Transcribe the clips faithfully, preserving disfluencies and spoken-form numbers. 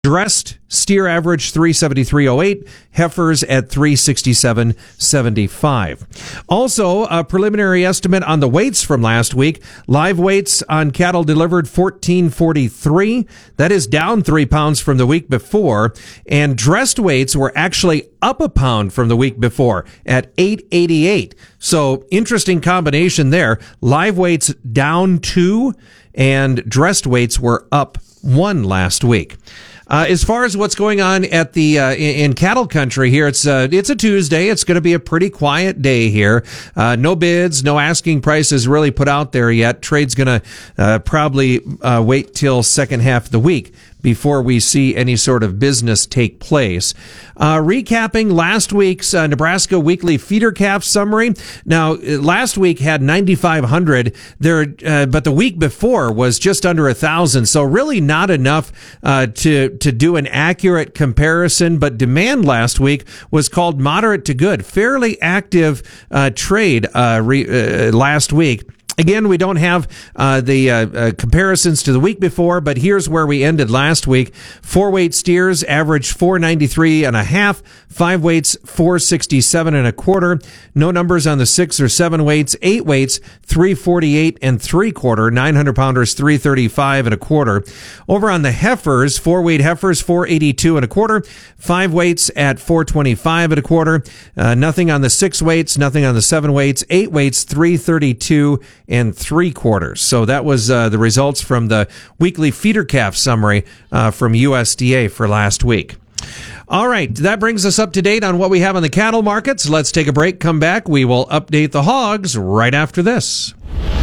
Dressed steer average three seventy-three oh eight, heifers at three sixty-seven seventy-five. Also, a preliminary estimate on the weights from last week. Live weights on cattle delivered fourteen forty-three. That is down three pounds from the week before. And dressed weights were actually up a pound from the week before at eight eighty-eight. So interesting combination there. Live weights down two and dressed weights were up one last week. Uh, as far as what's going on at the uh, in, in cattle country here, it's uh, it's a Tuesday. It's going to be a pretty quiet day here. Uh, no bids, no asking prices really put out there yet. Trade's going to uh, probably uh, wait till second half of the week before we see any sort of business take place. Uh, recapping last week's uh, Nebraska Weekly Feeder Calf Summary. Now, last week had ninety-five hundred there, uh, but the week before was just under a thousand. So really not enough uh, to to do an accurate comparison. But demand last week was called moderate to good, fairly active uh, trade uh, re, uh, last week. Again, we don't have uh, the uh, uh, comparisons to the week before, but here's where we ended last week. Four weight steers averaged four ninety-three and a half. Five weights four sixty-seven and a quarter. No numbers on the six or seven weights. Eight weights three forty-eight and three quarter. Nine hundred pounders three thirty-five and a quarter. Over on the heifers, four weight heifers four eighty-two and a quarter. Five weights at four twenty-five and a quarter. Uh, nothing on the six weights. Nothing on the seven weights. Eight weights three thirty-two and three quarters. So that was uh, the results from the weekly feeder calf summary uh, from U S D A for last week. All right, that brings us up to date on what we have on the cattle markets. Let's take a break, come back. We will update the hogs right after this.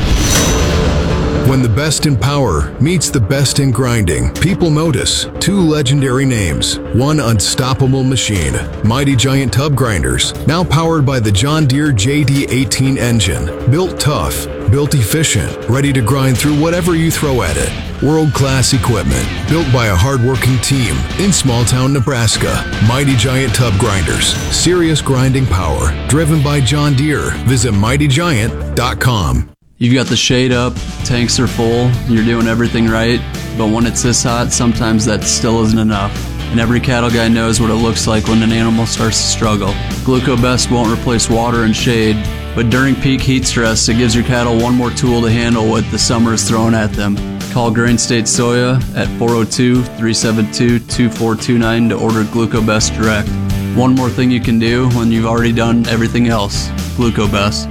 When the best in power meets the best in grinding, people notice two legendary names, one unstoppable machine, Mighty Giant Tub Grinders, now powered by the John Deere J D eighteen engine, built tough, built efficient, ready to grind through whatever you throw at it. World-class equipment, built by a hard-working team in small-town Nebraska. Mighty Giant Tub Grinders, serious grinding power, driven by John Deere. Visit mighty giant dot com. You've got the shade up, tanks are full, you're doing everything right, but when it's this hot, sometimes that still isn't enough. And every cattle guy knows what it looks like when an animal starts to struggle. Glucobest won't replace water and shade, but during peak heat stress, it gives your cattle one more tool to handle what the summer is throwing at them. Call Grain State Soya at four oh two, three seven two, two four two nine to order Glucobest direct. One more thing you can do when you've already done everything else. Glucobest.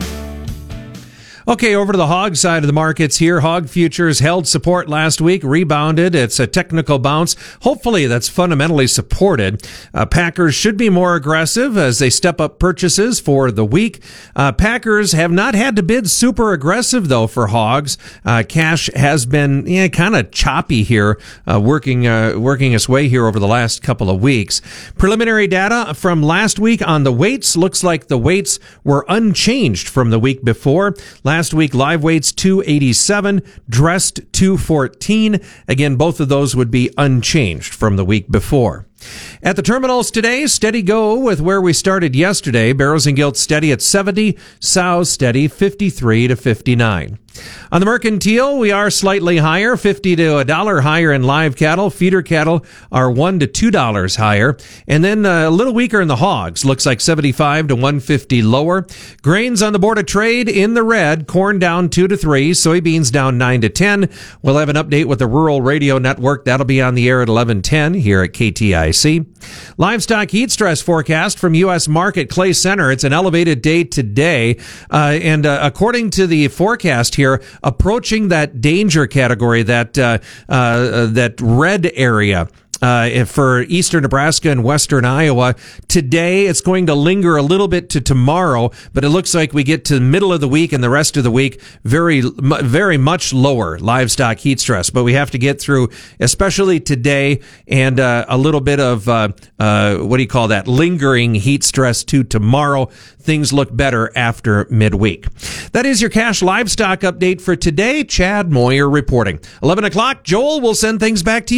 Okay, over to the hog side of the markets here. Hog futures held support last week, rebounded. It's a technical bounce. Hopefully that's fundamentally supported. Uh, Packers should be more aggressive as they step up purchases for the week. Uh, Packers have not had to bid super aggressive, though, for hogs. Uh, cash has been yeah, kind of choppy here, uh, working uh, working its way here over the last couple of weeks. Preliminary data from last week on the weights looks like the weights were unchanged from the week before. Last Last week, live weights two eighty-seven, dressed two fourteen. Again, both of those would be unchanged from the week before. At the terminals today, steady go with where we started yesterday. Barrows and Gilt steady at seventy, sows steady fifty-three to fifty-nine. On the mercantile, we are slightly higher, fifty to a dollar higher in live cattle. Feeder cattle are one to two dollars higher, and then a little weaker in the hogs. Looks like seventy-five to one fifty lower. Grains on the board of trade in the red. Corn down two to three. Soybeans down nine to ten. We'll have an update with the Rural Radio Network. That'll be on the air at eleven ten here at K T I C. Livestock heat stress forecast from U S Market Clay Center. It's an elevated day today, uh, and uh, according to the forecast here, approaching that danger category, that uh, uh, that red area. Uh, for eastern Nebraska and western Iowa. Today, it's going to linger a little bit to tomorrow, but it looks like we get to the middle of the week and the rest of the week very, very much lower livestock heat stress. But we have to get through, especially today, and uh, a little bit of, uh, uh, what do you call that, lingering heat stress to tomorrow. Things look better after midweek. That is your cash livestock update for today. Chad Moyer reporting. eleven o'clock, Joel will send things back to you.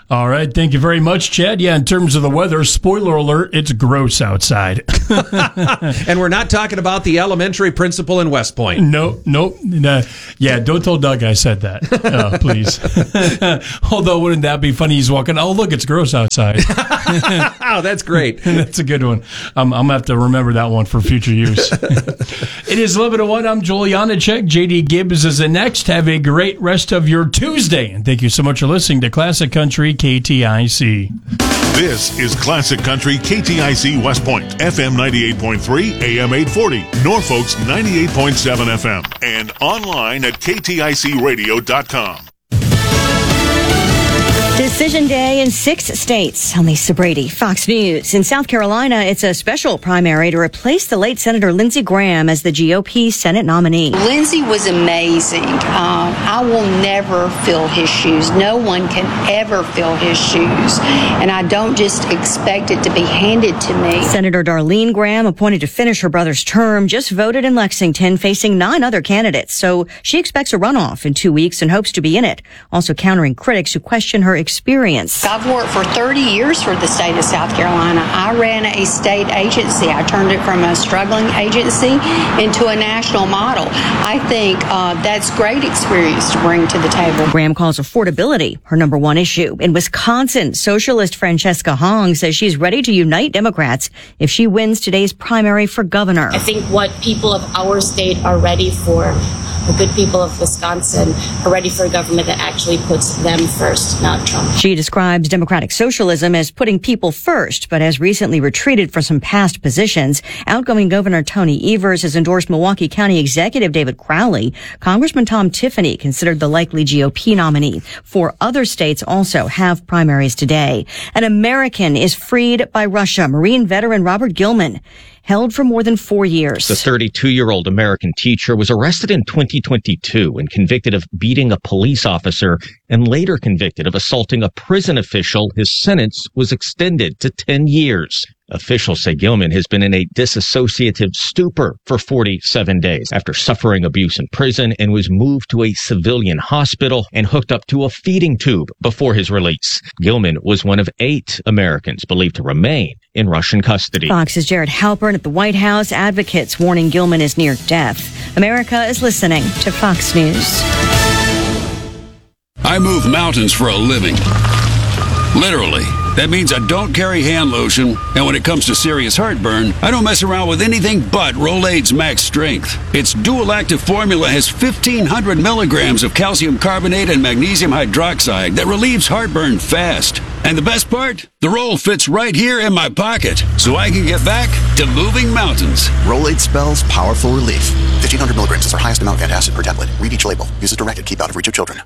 All right. Thank you very much, Chad. Yeah, in terms of the weather, spoiler alert, it's gross outside. And we're not talking about the elementary principal in West Point. No, nope. No. Yeah, don't tell Doug I said that, uh, please. Although, wouldn't that be funny? He's walking, oh, look, it's gross outside. Oh, that's great. That's a good one. Um, I'm going to have to remember that one for future use. It is eleven oh one. I'm Joel Janacek. J D Gibbs is the next. Have a great rest of your Tuesday. And thank you so much for listening to Classic Country K T I C. This is Classic Country K T I C West Point, F M ninety-eight point three, A M eight forty, Norfolk's ninety-eight point seven F M, and online at K T I C radio dot com. Decision day in six states. I'm Lisa Brady, Fox News. In South Carolina, it's a special primary to replace the late Senator Lindsey Graham as the G O P Senate nominee. Lindsey was amazing. Uh, I will never fill his shoes. No one can ever fill his shoes. And I don't just expect it to be handed to me. Senator Darlene Graham, appointed to finish her brother's term, just voted in Lexington, facing nine other candidates. So she expects a runoff in two weeks and hopes to be in it. Also countering critics who question her experience. I've worked for thirty years for the state of South Carolina. I ran a state agency. I turned it from a struggling agency into a national model. I think uh, that's great experience to bring to the table. Graham calls affordability her number one issue. In Wisconsin, socialist Francesca Hong says she's ready to unite Democrats if she wins today's primary for governor. I think what people of our state are ready for, the good people of Wisconsin, are ready for a government that actually puts them first, not Trump. She describes democratic socialism as putting people first, but has recently retreated from some past positions. Outgoing Governor Tony Evers has endorsed Milwaukee County Executive David Crowley. Congressman Tom Tiffany considered the likely G O P nominee. Four other states also have primaries today. An American is freed by Russia. Marine veteran Robert Gilman, held for more than four years. The thirty-two-year-old American teacher was arrested in twenty twenty-two and convicted of beating a police officer and later convicted of assaulting a prison official. His sentence was extended to ten years. Officials say Gilman has been in a disassociative stupor for forty-seven days after suffering abuse in prison and was moved to a civilian hospital and hooked up to a feeding tube before his release. Gilman was one of eight Americans believed to remain in Russian custody. Fox's Jared Halpern at the White House. Advocates warning Gilman is near death. America is listening to Fox News. I move mountains for a living. Literally. That means I don't carry hand lotion, and when it comes to serious heartburn, I don't mess around with anything but Rolaids Max Strength. Its dual-active formula has fifteen hundred milligrams of calcium carbonate and magnesium hydroxide that relieves heartburn fast. And the best part? The roll fits right here in my pocket, so I can get back to moving mountains. Rolaids spells powerful relief. fifteen hundred milligrams is our highest amount of antacid per tablet. Read each label. Use as directed. Keep out of reach of children.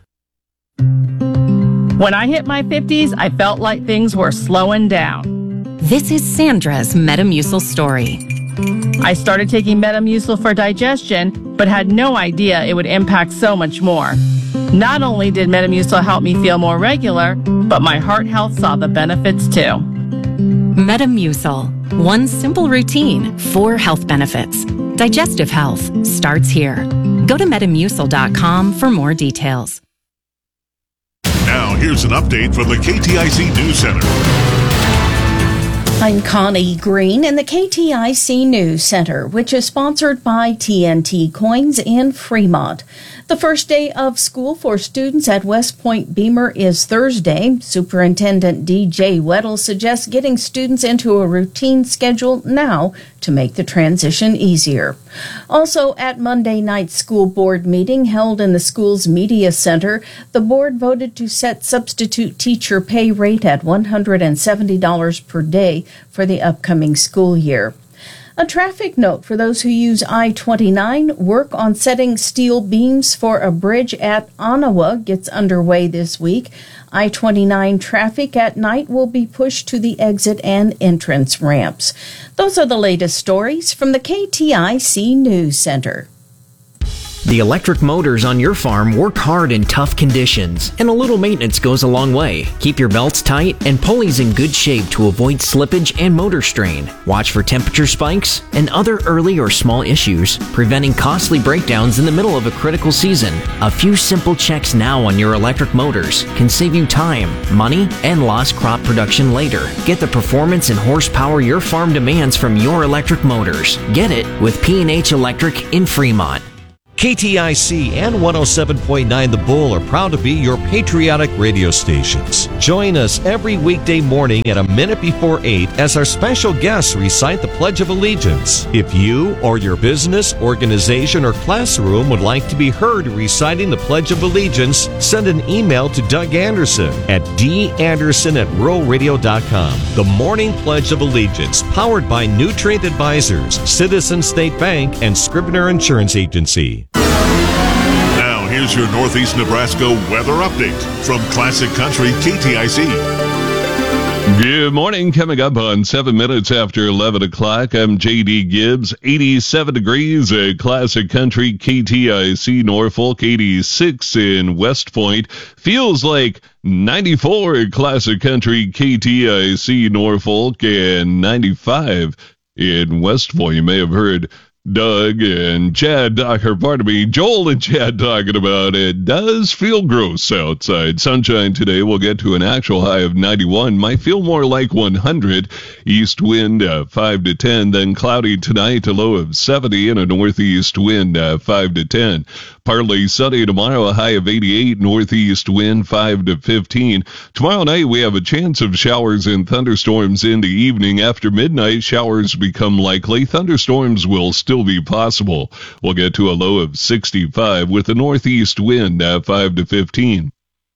When I hit my fifties, I felt like things were slowing down. This is Sandra's Metamucil story. I started taking Metamucil for digestion, but had no idea it would impact so much more. Not only did Metamucil help me feel more regular, but my heart health saw the benefits too. Metamucil. One simple routine, four health benefits. Digestive health starts here. Go to metamucil dot com for more details. Now, here's an update from the K T I C News Center. I'm Connie Green in the K T I C News Center, which is sponsored by T N T Coins in Fremont. The first day of school for students at West Point Beamer is Thursday. Superintendent D J Weddle suggests getting students into a routine schedule now to make the transition easier. Also, at Monday night's school board meeting held in the school's media center, the board voted to set substitute teacher pay rate at one hundred seventy dollars per day for the upcoming school year. A traffic note for those who use I twenty-nine. Work on setting steel beams for a bridge at Onawa gets underway this week. I twenty-nine traffic at night will be pushed to the exit and entrance ramps. Those are the latest stories from the K T I C News Center. The electric motors on your farm work hard in tough conditions, and a little maintenance goes a long way. Keep your belts tight and pulleys in good shape to avoid slippage and motor strain. Watch for temperature spikes and other early or small issues, preventing costly breakdowns in the middle of a critical season. A few simple checks now on your electric motors can save you time, money, and lost crop production later. Get the performance and horsepower your farm demands from your electric motors. Get it with P and H Electric in Fremont. K T I C and one oh seven point nine The Bull are proud to be your patriotic radio stations. Join us every weekday morning at a minute before eight as our special guests recite the Pledge of Allegiance. If you or your business, organization, or classroom would like to be heard reciting the Pledge of Allegiance, send an email to Doug Anderson at d anderson at rural radio dot com. The Morning Pledge of Allegiance, powered by Nutrient Advisors, Citizen State Bank, and Scribner Insurance Agency. Now, here's your Northeast Nebraska weather update from Classic Country K T I C. Good morning. Coming up on seven minutes after eleven o'clock, I'm J D Gibbs. eighty-seven degrees at Classic Country K T I C Norfolk, eighty-six in West Point. Feels like ninety-four at Classic Country K T I C Norfolk and ninety-five in West Point. You may have heard Doug and Chad, or pardon me, Joel and Chad talking about it. Does feel gross outside. Sunshine today. We'll get to an actual high of ninety-one. Might feel more like one hundred. East wind uh, five to ten. Then cloudy tonight, a low of seventy, and a northeast wind uh, five to ten. Partly sunny tomorrow, a high of eighty-eight, northeast wind five to fifteen. Tomorrow night, we have a chance of showers and thunderstorms in the evening. After midnight, showers become likely. Thunderstorms will still be possible. We'll get to a low of sixty-five with a northeast wind at five to fifteen.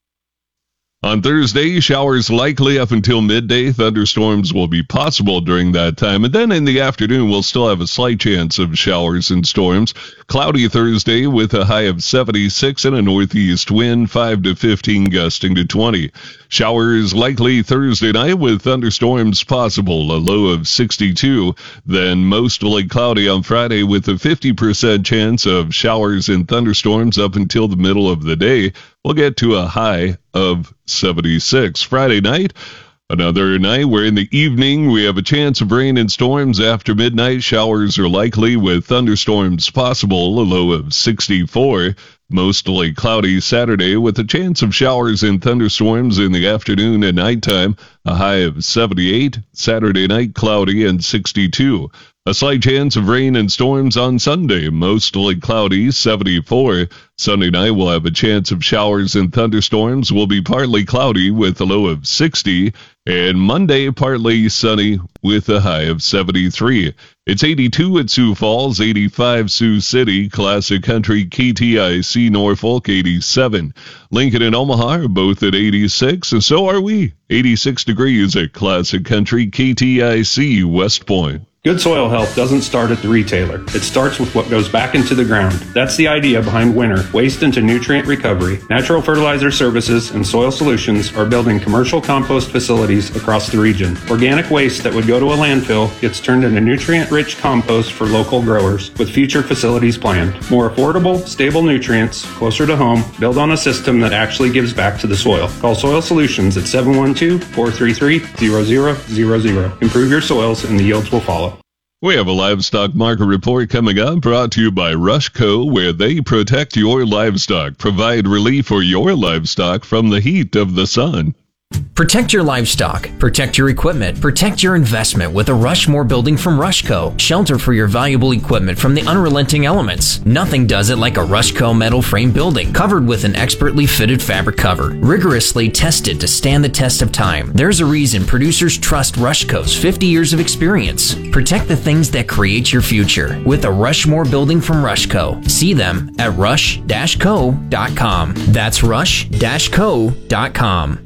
On Thursday, showers likely up until midday. Thunderstorms will be possible during that time. And then in the afternoon, we'll still have a slight chance of showers and storms. Cloudy Thursday with a high of seventy-six and a northeast wind five to fifteen, gusting to twenty. Showers likely Thursday night with thunderstorms possible, a low of sixty-two. Then mostly cloudy on Friday with a fifty percent chance of showers and thunderstorms up until the middle of the day. We'll get to a high of seventy-six. Friday night, another night where in the evening we have a chance of rain and storms. After midnight, showers are likely with thunderstorms possible, a low of sixty-four. Mostly cloudy Saturday with a chance of showers and thunderstorms in the afternoon and nighttime, a high of seventy-eight. Saturday night, cloudy and sixty-two. A slight chance of rain and storms on Sunday, mostly cloudy, seventy-four. Sunday night will have a chance of showers and thunderstorms, will be partly cloudy with a low of sixty. And Monday, partly sunny with a high of seventy-three. It's eighty-two at Sioux Falls, eighty-five Sioux City, Classic Country K T I C Norfolk, eighty-seven. Lincoln and Omaha are both at eighty-six, and so are we. eighty-six degrees at Classic Country K T I C West Point. Good soil health doesn't start at the retailer. It starts with what goes back into the ground. That's the idea behind Winter, Waste into Nutrient Recovery. Natural Fertilizer Services and Soil Solutions are building commercial compost facilities across the region. Organic waste that would go to a landfill gets turned into nutrient-rich compost for local growers, with future facilities planned. More affordable, stable nutrients, closer to home, build on a system that actually gives back to the soil. Call Soil Solutions at seven one two, four three three, zero zero zero zero. Improve your soils and the yields will follow. We have a livestock market report coming up, brought to you by Rushco, where they protect your livestock, provide relief for your livestock from the heat of the sun. Protect your livestock, protect your equipment, protect your investment with a Rushmore building from Rushco. Shelter for your valuable equipment from the unrelenting elements. Nothing does it like a Rushco metal frame building, covered with an expertly fitted fabric cover, rigorously tested to stand the test of time. There's a reason producers trust Rushco's fifty years of experience. Protect the things that create your future with a Rushmore building from Rushco. See them at rush dash co dot com. That's rush dash co dot com.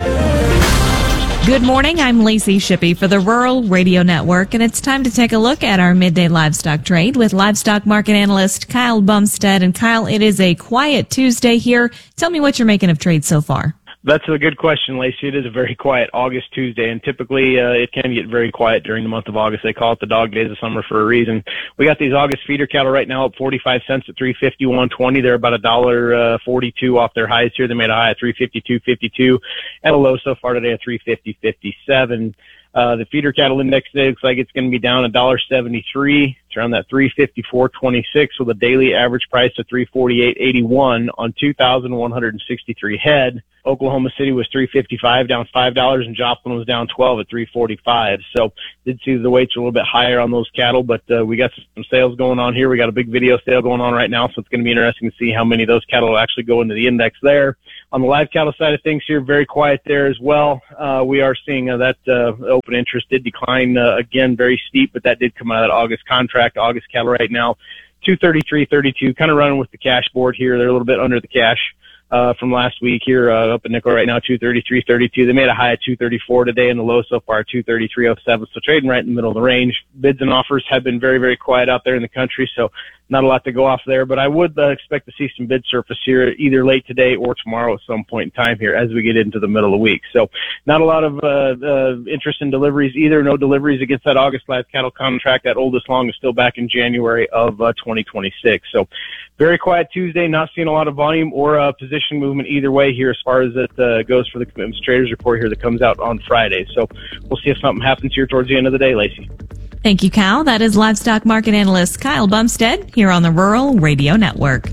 Good morning, I'm Lacey Shippey for the Rural Radio Network, and it's time to take a look at our midday livestock trade with livestock market analyst Kyle Bumstead. And Kyle, it is a quiet Tuesday here. Tell me what you're making of trade so far. That's a good question, Lacey. It is a very quiet August Tuesday, and typically uh, it can get very quiet during the month of August. They call it the dog days of summer for a reason. We got these August feeder cattle right now up forty-five cents at three fifty-one twenty. They're about a dollar uh, forty-two off their highs here. They made a high at three fifty-two fifty-two and a low so far today at three fifty fifty-seven. Uh, the feeder cattle index today looks like it's going to be down a dollar seventy-three. It's around that three fifty-four twenty-six with a daily average price of three forty-eight eighty-one on two thousand one hundred sixty-three head. Oklahoma City was three fifty-five, down five dollars, and Joplin was down twelve at three forty-five. So did see the weights a little bit higher on those cattle, but uh, we got some sales going on here. We got a big video sale going on right now, so it's going to be interesting to see how many of those cattle will actually go into the index there. On the live cattle side of things here, very quiet there as well. Uh, we are seeing uh, that uh, open interest did decline uh, again, very steep, but that did come out of that August contract. August cattle right now, two thirty-three thirty-two, kind of running with the cash board here. They're a little bit under the cash uh, from last week here, uh, up in nickel right now, two thirty-three thirty-two. They made a high at two thirty-four today, and the low so far two thirty-three oh seven. So trading right in the middle of the range. Bids and offers have been very, very quiet out there in the country, so not a lot to go off there, but I would uh, expect to see some bid surface here either late today or tomorrow at some point in time here as we get into the middle of the week. So not a lot of uh, uh, interest in deliveries either. No deliveries against that August live cattle contract. That oldest long is still back in January of uh, twenty twenty-six. So very quiet Tuesday, not seeing a lot of volume or uh, position movement either way here as far as it uh, goes for the Commitments Traders report here that comes out on Friday. So we'll see if something happens here towards the end of the day, Lacey. Thank you, Kyle. That is livestock market analyst Kyle Bumstead here on the Rural Radio Network.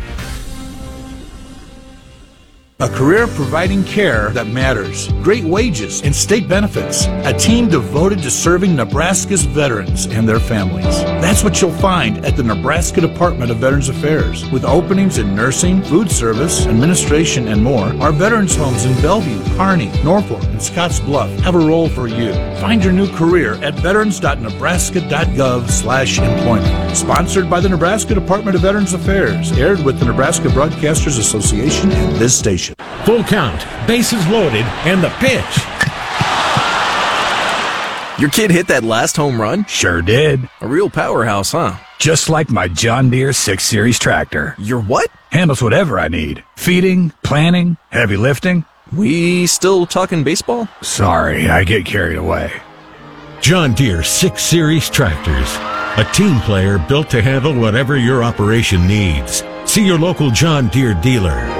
A career providing care that matters, great wages and state benefits, a team devoted to serving Nebraska's veterans and their families. That's what you'll find at the Nebraska Department of Veterans Affairs. With openings in nursing, food service, administration, and more, our veterans homes in Bellevue, Kearney, Norfolk, and Scotts Bluff have a role for you. Find your new career at veterans.nebraska.gov slash employment. Sponsored by the Nebraska Department of Veterans Affairs, aired with the Nebraska Broadcasters Association and this station. Full count, bases loaded, and the pitch. Your kid hit that last home run? Sure did. A real powerhouse, huh? Just like my John Deere six series tractor. Your what? Handles whatever I need. Feeding, planting, heavy lifting. We still talking baseball? Sorry, I get carried away. John Deere six series tractors. A team player built to handle whatever your operation needs. See your local John Deere dealer.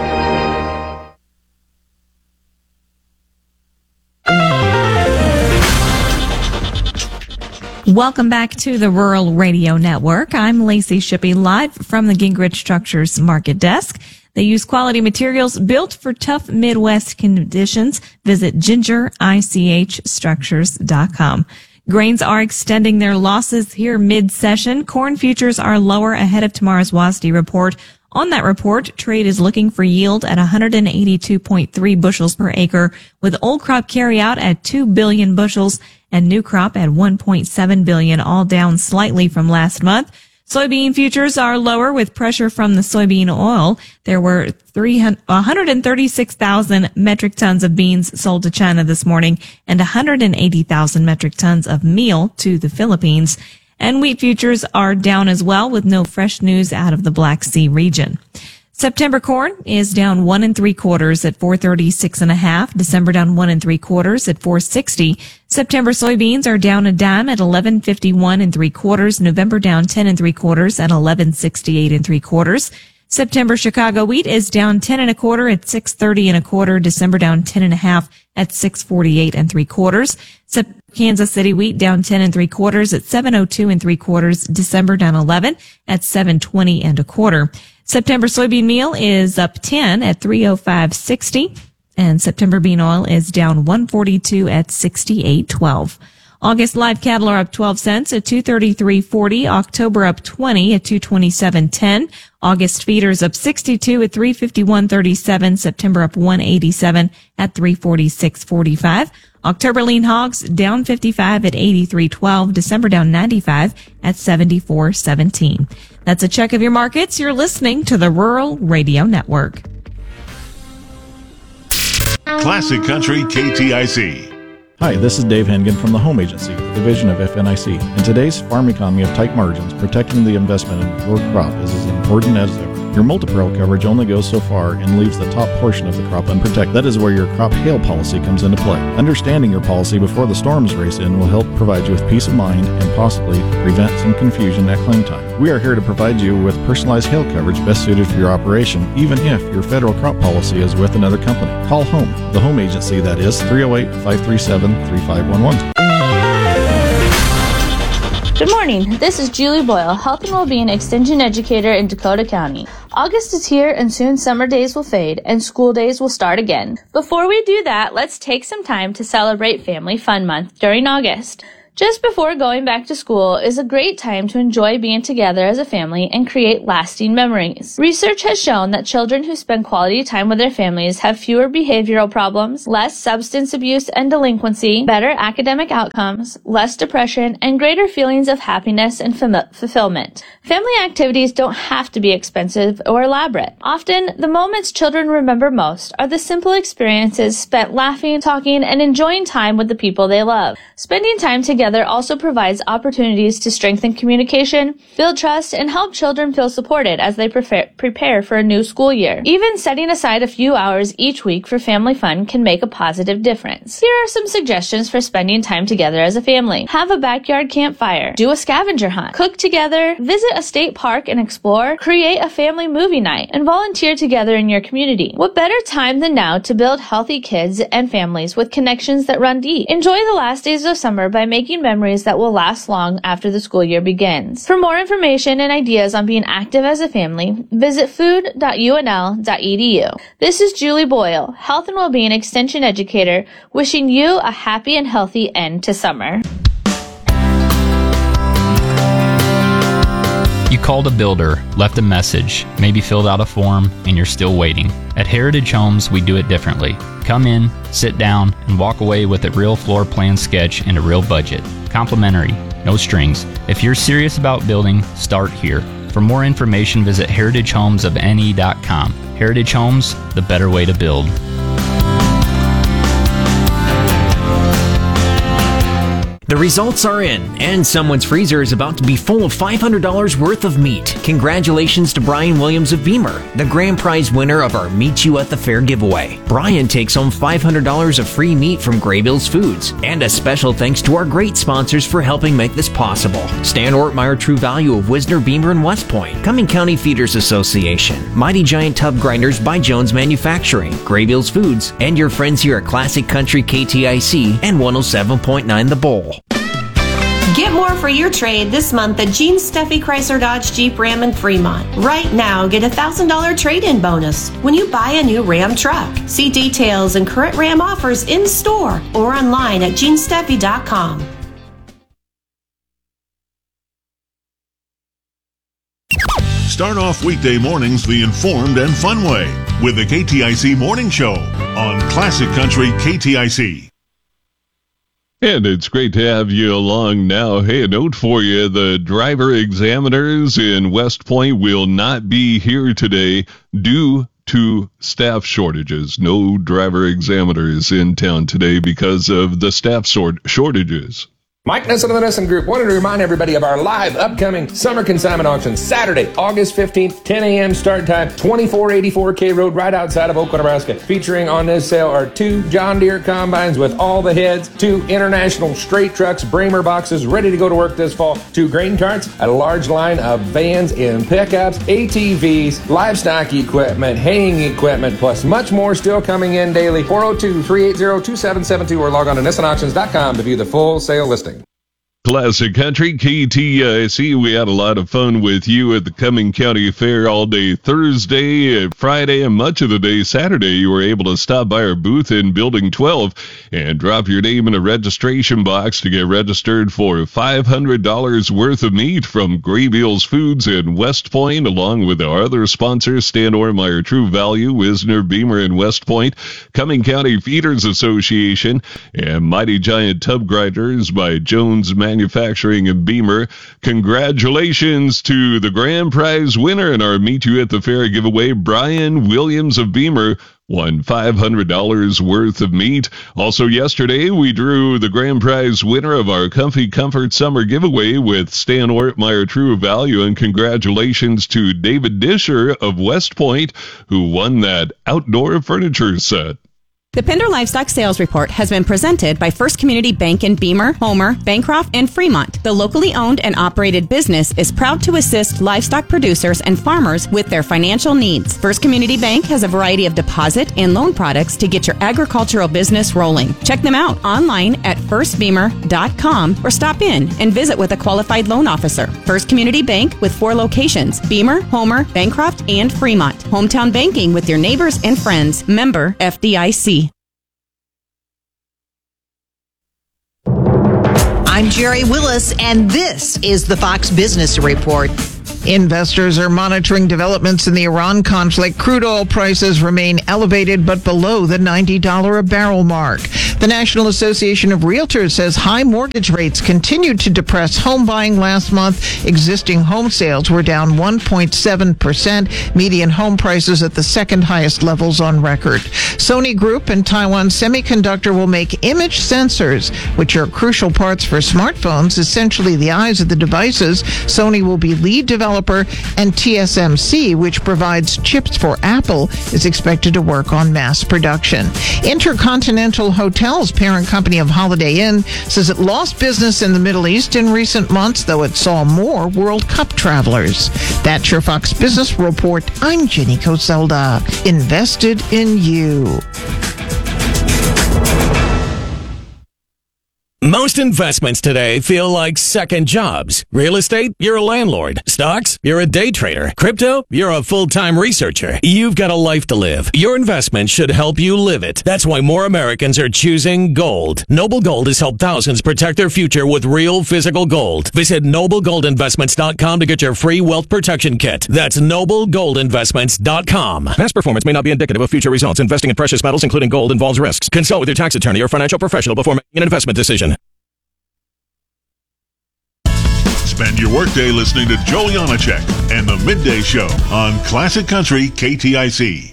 Welcome back to the Rural Radio Network. I'm Lacey Shippey, live from the Gingrich Structures Market Desk. They use quality materials built for tough Midwest conditions. Visit ginger ich structures dot com. Grains are extending their losses here mid-session. Corn futures are lower ahead of tomorrow's W A S D report. On that report, trade is looking for yield at one hundred eighty-two point three bushels per acre, with old crop carryout at two billion bushels and new crop at one point seven billion, all down slightly from last month. Soybean futures are lower with pressure from the soybean oil. There were one hundred thirty-six thousand metric tons of beans sold to China this morning and one hundred eighty thousand metric tons of meal to the Philippines. And wheat futures are down as well with no fresh news out of the Black Sea region. September corn is down one and three quarters at four thirty-six and a half. December down one and three quarters at four sixty. September soybeans are down a dime at eleven fifty-one and three quarters. November down ten and three quarters at eleven sixty-eight and three quarters. September Chicago wheat is down ten and a quarter at six thirty and a quarter. December down ten and a half at six forty-eight and three quarters. Sep- Kansas City wheat down ten and three quarters at seven oh two and three quarters. December down eleven at seven twenty and a quarter. September soybean meal is up ten at three oh five sixty, and September bean oil is down one forty-two at sixty-eight twelve. August live cattle are up twelve cents at two thirty-three forty. October up twenty at two twenty-seven ten. August feeders up sixty-two at three fifty-one thirty-seven. September up one eighty-seven at three forty-six forty-five. October lean hogs down fifty-five at eighty-three twelve. December down ninety-five at seventy-four seventeen. That's a check of your markets. You're listening to the Rural Radio Network. Classic Country K T I C. Hi, this is Dave Hengen from the Home Agency, the division of F N I C. In today's farm economy of tight margins, protecting the investment in your crop is as important as ever. Your multi-peril coverage only goes so far and leaves the top portion of the crop unprotected. That is where your crop hail policy comes into play. Understanding your policy before the storms race in will help provide you with peace of mind and possibly prevent some confusion at claim time. We are here to provide you with personalized hail coverage best suited for your operation, even if your federal crop policy is with another company. Call Home, the home agency, that is three oh eight, five three seven, three five one one. Good morning. This is Julie Boyle, Health and Wellbeing Extension Educator in Dakota County. August is here and soon summer days will fade and school days will start again. Before we do that, let's take some time to celebrate Family Fun Month during August. Just before going back to school is a great time to enjoy being together as a family and create lasting memories. Research has shown that children who spend quality time with their families have fewer behavioral problems, less substance abuse and delinquency, better academic outcomes, less depression, and greater feelings of happiness and fam- fulfillment. Family activities don't have to be expensive or elaborate. Often, the moments children remember most are the simple experiences spent laughing, talking, and enjoying time with the people they love. Spending time together Together also provides opportunities to strengthen communication, build trust, and help children feel supported as they prefer- prepare for a new school year. Even setting aside a few hours each week for family fun can make a positive difference. Here are some suggestions for spending time together as a family. Have a backyard campfire. Do a scavenger hunt. Cook together. Visit a state park and explore. Create a family movie night. And volunteer together in your community. What better time than now to build healthy kids and families with connections that run deep? Enjoy the last days of summer by making memories that will last long after the school year begins. For more information and ideas on being active as a family, visit food dot U N L dot E D U. This is Julie Boyle, Health and Wellbeing Extension Educator, wishing you a happy and healthy end to summer. You called a builder, left a message, maybe filled out a form, and you're still waiting. At Heritage Homes, we do it differently. Come in, sit down, and walk away with a real floor plan sketch and a real budget. Complimentary, no strings. If you're serious about building, start here. For more information, visit heritage homes of N E dot com. Heritage Homes, the better way to build. The results are in, and someone's freezer is about to be full of five hundred dollars worth of meat. Congratulations to Brian Williams of Beamer, the grand prize winner of our Meet You at the Fair giveaway. Brian takes home five hundred dollars of free meat from Graybills Foods. And a special thanks to our great sponsors for helping make this possible. Stan Ortmeyer True Value of Wisner, Beamer, and West Point. Cumming County Feeders Association. Mighty Giant Tub Grinders by Jones Manufacturing. Graybills Foods. And your friends here at Classic Country K T I C and one oh seven point nine The Bowl. Get more for your trade this month at Gene Steffi Chrysler Dodge Jeep Ram in Fremont. Right now, get a one thousand dollars trade-in bonus when you buy a new Ram truck. See details and current Ram offers in store or online at gene steffi dot com. Start off weekday mornings the informed and fun way with the K T I C Morning Show on Classic Country K T I C. And it's great to have you along now. Hey, a note for you. The driver examiners in West Point will not be here today due to staff shortages. No driver examiners in town today because of the staff sort- shortages. Mike Nissen of the Nissen Group wanted to remind everybody of our live upcoming summer consignment auction Saturday, August fifteenth, ten a.m. start time, twenty-four eighty-four K Road, right outside of Oakland, Nebraska. Featuring on this sale are two John Deere combines with all the heads, two International straight trucks, Bramer boxes ready to go to work this fall, two grain carts, a large line of vans and pickups, A T Vs, livestock equipment, haying equipment, plus much more still coming in daily. four oh two, three eight zero, two seven seven two or log on to Nissen Auctions dot com to view the full sale listing. Classic Country K T I C. We had a lot of fun with you at the Cumming County Fair all day Thursday, Friday, and much of the day Saturday. You were able to stop by our booth in Building twelve and drop your name in a registration box to get registered for five hundred dollars worth of meat from Graybills Foods in West Point, along with our other sponsors, Stan Ortmeyer True Value, Wisner, Beamer, and West Point, Cumming County Feeders Association, and Mighty Giant Tub Grinders by Jones Manufacturing. Manufacturing and Beamer. Congratulations to the grand prize winner in our Meet You at the Fair giveaway, Brian Williams of Beamer, won five hundred dollars worth of meat. Also yesterday, we drew the grand prize winner of our Comfy Comfort Summer giveaway with Stan Ortmeyer True Value, and congratulations to David Disher of West Point, who won that outdoor furniture set. The Pender Livestock Sales Report has been presented by First Community Bank in Beamer, Homer, Bancroft, and Fremont. The locally owned and operated business is proud to assist livestock producers and farmers with their financial needs. First Community Bank has a variety of deposit and loan products to get your agricultural business rolling. Check them out online at first beamer dot com or stop in and visit with a qualified loan officer. First Community Bank with four locations: Beamer, Homer, Bancroft, and Fremont. Hometown banking with your neighbors and friends. Member F D I C. I'm Jerry Willis, and this is the Fox Business Report. Investors are monitoring developments in the Iran conflict. Crude oil prices remain elevated but below the ninety dollars a barrel mark. The National Association of Realtors says high mortgage rates continued to depress home buying last month. Existing home sales were down one point seven percent. Median home prices at the second highest levels on record. Sony Group and Taiwan Semiconductor will make image sensors, which are crucial parts for smartphones, essentially the eyes of the devices. Sony will be lead developer, and T S M C, which provides chips for Apple, is expected to work on mass production. Intercontinental Hotels, parent company of Holiday Inn, says it lost business in the Middle East in recent months, though it saw more World Cup travelers. That's your Fox Business Report. I'm Jenny Coselda. Invested in you. Most investments today feel like second jobs. Real estate, you're a landlord. Stocks, you're a day trader. Crypto, you're a full-time researcher. You've got a life to live. Your investment should help you live it. That's why more Americans are choosing gold. Noble Gold has helped thousands protect their future with real physical gold. Visit noble gold investments dot com to get your free wealth protection kit. That's noble gold investments dot com. Past performance may not be indicative of future results. Investing in precious metals, including gold, involves risks. Consult with your tax attorney or financial professional before making an investment decision. Spend your workday listening to Joe Yanachek and the Midday Show on Classic Country K T I C.